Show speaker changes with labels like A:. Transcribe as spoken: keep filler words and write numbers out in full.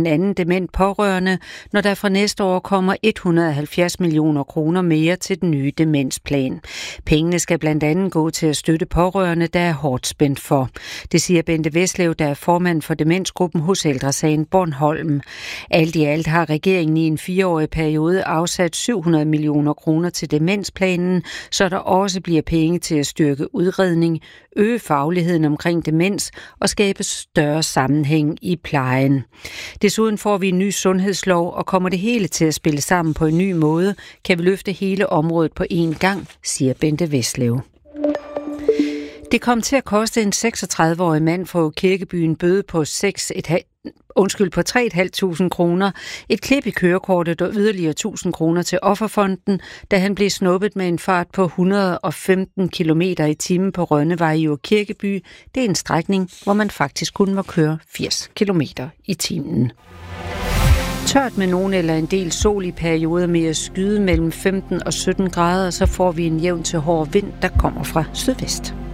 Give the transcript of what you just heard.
A: en anden dement pårørende, når der fra næste år kommer et hundrede og halvfjerds millioner kroner mere til den nye demensplan. Pengene skal blandt andet gå til at støtte pårørende, der er hårdt spændt for. Det siger Bente Veslev, der er formand for demensgruppen hos Ældre Sagen Bornholm. Alt i alt har regeringen i en fireårig periode afsat syv hundrede millioner kroner til demensplanen, så der også bliver penge til at styrke udredning, øge fagligheden omkring demens og skabe større sammenhæng i plejen. Desuden får vi en ny sundhedslov, og kommer det hele til at spille sammen på en ny måde, kan vi løfte hele området på én gang, siger Bente Veslev. Det kom til at koste en seksogtredive-årig mand fra Kirkeby en bøde på seks komma fem Undskyld på tre tusind fem hundrede kroner, et klip i kørekortet og yderligere tusind kroner til Offerfonden, da han blev snuppet med en fart på et hundrede og femten kilometer i timen på Rønnevej i Kirkeby. Det er en strækning, hvor man faktisk kun må køre firs kilometer i timen. Tørt med nogen eller en del sol i perioder med at skyde mellem femten og sytten grader, så får vi en jævn til hård vind, der kommer fra sydvest.